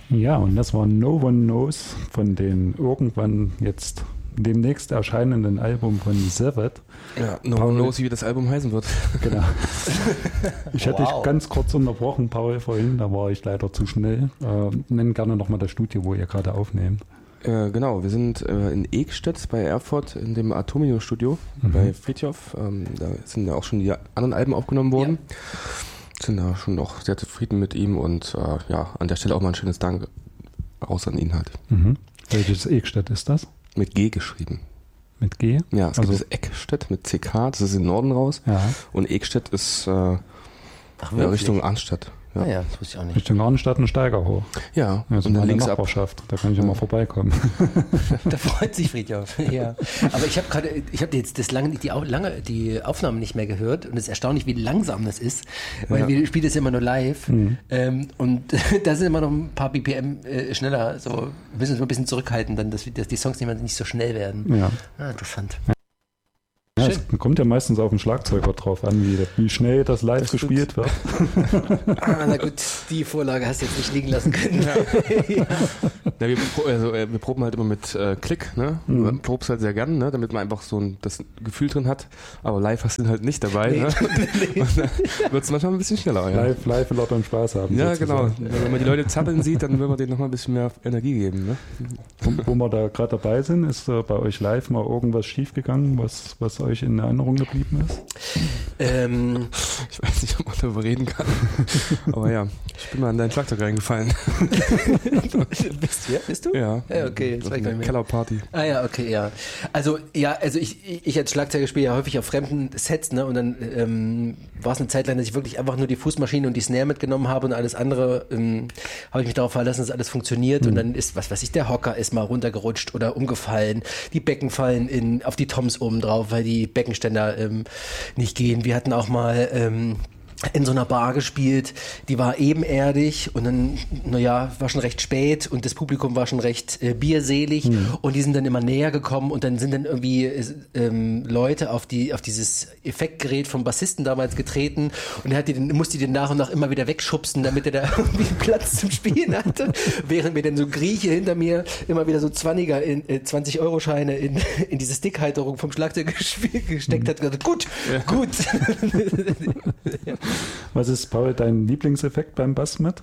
Ja, und das war No One Knows von den irgendwann jetzt demnächst erscheinenden Album von Sevet. Ja, No One Knows, wie das Album heißen wird. Genau. Ich hätte dich ganz kurz unterbrochen, Paul, vorhin, da war ich leider zu schnell. Nenn gerne nochmal das Studio, wo ihr gerade aufnehmt. Genau, wir sind in Ekstedt bei Erfurt in dem Atomino-Studio bei Fridtjof. Da sind ja auch schon die anderen Alben aufgenommen worden. Ja. Sind da schon noch sehr zufrieden mit ihm und an der Stelle auch mal ein schönes Dank raus an ihn halt. Welches Ekstedt ist das? Mit G geschrieben. Mit G? Ja, es gibt das Eckstedt mit CK, das ist im Norden raus. Ja. Und Ekstedt ist Richtung Arnstadt. Ja. Ah ja, das wusste ich auch nicht. Richtung Arnstadt und Steiger hoch. Ja, also meine Nachbarschaft, da kann ich immer vorbeikommen. Da freut sich Fridtjof, ja. Aber ich habe jetzt die Aufnahmen nicht mehr gehört und es ist erstaunlich, wie langsam das ist, weil wir spielen das immer nur live und da sind immer noch ein paar BPM schneller, so wir müssen uns mal ein bisschen zurückhalten, dann, dass die Songs nicht so schnell werden. Ja. Interessant. Ja, es kommt ja meistens auf den Schlagzeuger drauf an, wie schnell das live gespielt wird. Na gut, die Vorlage hast du jetzt nicht liegen lassen können. Ja, wir proben halt immer mit Klick, ne? Man probt halt sehr gern, ne? Damit man einfach so das Gefühl drin hat. Aber live hast du ihn halt nicht dabei. Ne? Und dann wird es manchmal ein bisschen schneller. Ja. Live will auch beim Spaß haben. Ja, sozusagen. Genau. Wenn man die Leute zappeln sieht, dann will man denen nochmal ein bisschen mehr Energie geben. Ne? Wo wir da gerade dabei sind, ist bei euch live mal irgendwas schiefgegangen, was euch in Erinnerung geblieben ist? Ich weiß nicht, ob man darüber reden kann. Aber ja, ich bin mal an dein Schlagzeug reingefallen. Bist du? Ja. Okay. Das war eine Kellerparty. Ah ja, okay, ja. Also ich als Schlagzeuger spiele ja häufig auf fremden Sets, ne? Und dann war es eine Zeit lang, dass ich wirklich einfach nur die Fußmaschine und die Snare mitgenommen habe und alles andere habe ich mich darauf verlassen, dass alles funktioniert. Und dann ist, was weiß ich, der Hocker ist mal runtergerutscht oder umgefallen. Die Becken fallen auf die Toms oben drauf, weil die Beckenständer nicht gehen. Wir hatten auch mal in so einer Bar gespielt, die war ebenerdig und dann, war schon recht spät und das Publikum war schon recht bierselig und die sind dann immer näher gekommen und dann sind dann irgendwie Leute auf dieses Effektgerät vom Bassisten damals getreten und musste die den nach und nach immer wieder wegschubsen, damit er da irgendwie Platz zum Spielen hatte, während mir dann so Grieche hinter mir immer wieder so 20-Euro-Scheine in diese Stickhalterung vom Schlagzeug gesteckt hat. Gut. Was ist, Paul, dein Lieblingseffekt beim Bass mit?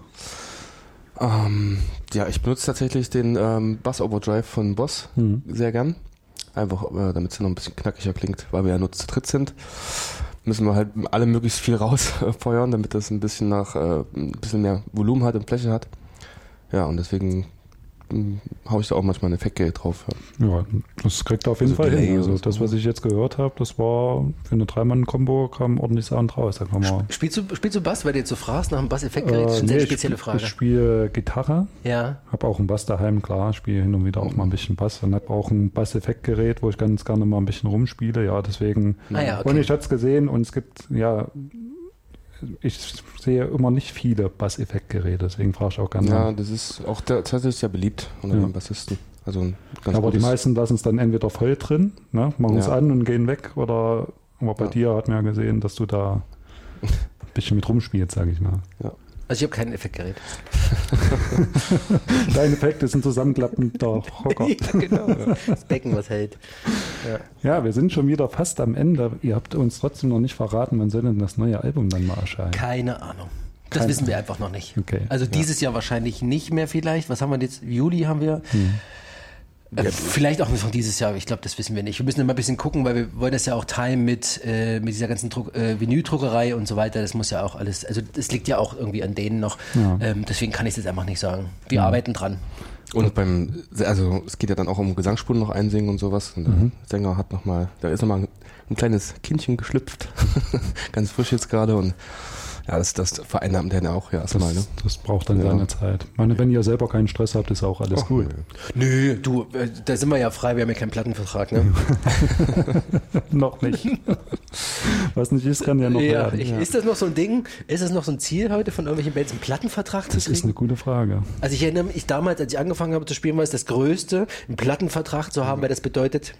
Ich benutze tatsächlich den Bass Overdrive von Boss sehr gern. Einfach, damit es noch ein bisschen knackiger klingt, weil wir ja nur zu dritt sind. Müssen wir halt alle möglichst viel rausfeuern, damit das ein bisschen ein bisschen mehr Volumen hat und Fläche hat. Ja, und deswegen haue ich da auch manchmal ein Effektgerät drauf. Ja, das kriegt auf jeden Fall hin. Also das, was ich jetzt gehört habe, das war für eine 3-Mann-Kombo, kam ordentlich Sound raus. Da kann man Spielst du Bass, weil du jetzt so fragst nach einem Bass-Effektgerät? Das ist eine sehr spezielle Frage. Ich spiele Gitarre. Ja. Habe auch einen Bass daheim, klar. Spiele hin und wieder auch mal ein bisschen Bass. Und habe auch ein Bass-Effektgerät, wo ich ganz gerne mal ein bisschen rumspiele. Ja, deswegen. Okay. Und ich hatte es gesehen und es gibt, ich sehe immer nicht viele Bass-Effektgeräte, deswegen frage ich auch gerne. Ja, das ist auch tatsächlich sehr beliebt unter den Bassisten. Also aber die meisten lassen es dann entweder voll drin, ne, machen es an und gehen weg, aber bei dir hat man ja gesehen, dass du da ein bisschen mit rumspielst, sage ich mal. Ja. Also ich habe kein Effektgerät. Dein Effekt ist ein zusammenklappender Hocker. Ja, genau. Das Becken, was hält. Ja, wir sind schon wieder fast am Ende. Ihr habt uns trotzdem noch nicht verraten, wann soll denn das neue Album dann mal erscheinen? Keine Ahnung. Das wissen wir einfach noch nicht. Okay. Also dieses Jahr wahrscheinlich nicht mehr vielleicht. Was haben wir jetzt? Juli haben wir. Vielleicht auch noch dieses Jahr, ich glaube, das wissen wir nicht. Wir müssen immer ein bisschen gucken, weil wir wollen das ja auch teilen mit dieser ganzen Vinyldruckerei und so weiter. Das muss ja auch alles, also das liegt ja auch irgendwie an denen noch. Ja. Deswegen kann ich es jetzt einfach nicht sagen. Wir arbeiten dran. Und es geht ja dann auch um Gesangsspuren noch einsingen und sowas. Und der Sänger hat da ist nochmal ein kleines Kindchen geschlüpft. Ganz frisch jetzt gerade und ja, das vereinnahmt dann auch erstmal. Ne? Das braucht dann seine Zeit. Ich meine, wenn ihr selber keinen Stress habt, ist auch alles gut. Nö, du, da sind wir ja frei, wir haben ja keinen Plattenvertrag, ne? Noch nicht. Was nicht ist, kann ja noch werden. Ist das noch so ein Ding? Ist das noch so ein Ziel heute von irgendwelchen Bands, einen Plattenvertrag zu kriegen? Das ist eine gute Frage. Also ich erinnere mich damals, als ich angefangen habe zu spielen, war es das Größte, einen Plattenvertrag zu haben, weil das bedeutet,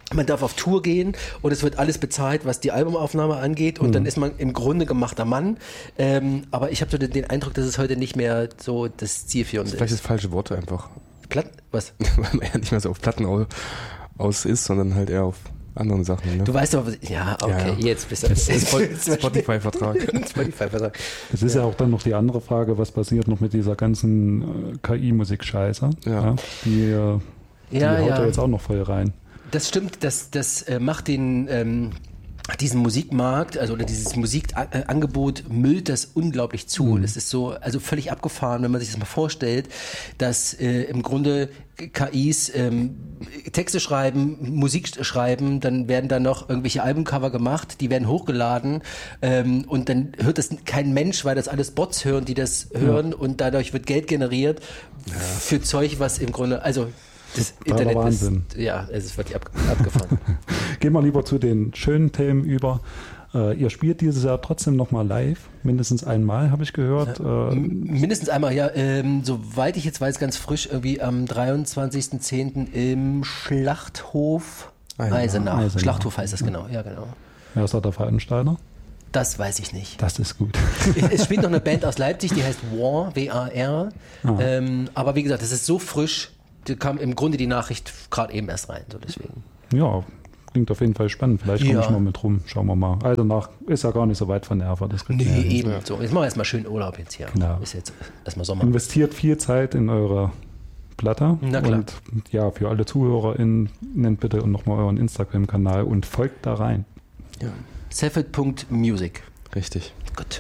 Man darf auf Tour gehen und es wird alles bezahlt, was die Albumaufnahme angeht und dann ist man im Grunde gemachter Mann. Aber ich habe so den Eindruck, dass es heute nicht mehr so das Zielführende ist. Vielleicht das falsche Wort einfach. Was? Weil man ja nicht mehr so auf Platten aus ist, sondern halt eher auf anderen Sachen. Ne? Du weißt doch, jetzt bist du. Spotify-Vertrag. Spotify-Vertrag. Es ist ja auch dann noch die andere Frage, was passiert noch mit dieser ganzen KI-Musik-Scheiße. Ja. Die haut da jetzt auch noch voll rein. Das stimmt, das macht diesen Musikmarkt, also oder dieses Musikangebot müllt das unglaublich zu. Das ist so, also völlig abgefahren, wenn man sich das mal vorstellt, dass im Grunde KIs Texte schreiben, Musik schreiben, dann werden da noch irgendwelche Albumcover gemacht, die werden hochgeladen und dann hört das kein Mensch, weil das alles Bots hören, die das hören und dadurch wird Geld generiert für Zeug, was im Grunde, also das Internet Wahnsinn. es ist wirklich abgefahren. Gehen wir lieber zu den schönen Themen über. Ihr spielt dieses Jahr trotzdem nochmal live, mindestens einmal, habe ich gehört. Mindestens einmal, ja. Soweit ich jetzt weiß, ganz frisch, irgendwie am 23.10. im Schlachthof Eisenach. Schlachthof heißt das, genau. Ja, genau. Wer ist da der Veranstalter? Das weiß ich nicht. Das ist gut. Es spielt noch eine Band aus Leipzig, die heißt War, W-A-R. Aber wie gesagt, das ist so frisch, da kam im Grunde die Nachricht gerade eben erst rein, so deswegen. Ja, klingt auf jeden Fall spannend. Vielleicht komme ich mal mit rum. Schauen wir mal. Eisenach ist ja gar nicht so weit von Erfurt. Eben. So, jetzt machen wir erstmal schön Urlaub jetzt hier. Genau. Ist jetzt erstmal Sommer. Investiert viel Zeit in eure Platte. Na klar. Und ja, für alle ZuhörerInnen, nennt bitte nochmal euren Instagram-Kanal und folgt da rein. Ja. Seffelt.music. Richtig. Gut.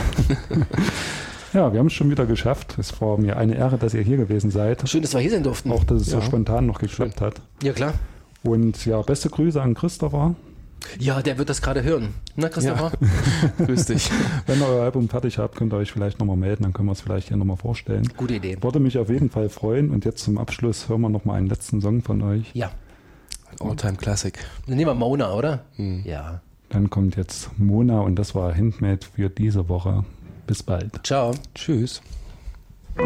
Ja, wir haben es schon wieder geschafft. Es war mir eine Ehre, dass ihr hier gewesen seid. Schön, dass wir hier sein durften. Auch, dass es so spontan noch geklappt hat. Ja, klar. Und ja, beste Grüße an Christopher. Ja, der wird das gerade hören. Na, Christopher? Ja. Grüß dich. Wenn ihr euer Album fertig habt, könnt ihr euch vielleicht nochmal melden, dann können wir es vielleicht hier nochmal vorstellen. Gute Idee. Würde mich auf jeden Fall freuen. Und jetzt zum Abschluss hören wir nochmal einen letzten Song von euch. Ja. All-Time Classic. Dann nehmen wir Mona, oder? Ja. Dann kommt jetzt Mona und das war Handmade für diese Woche. Bis bald. Ciao. Tschüss.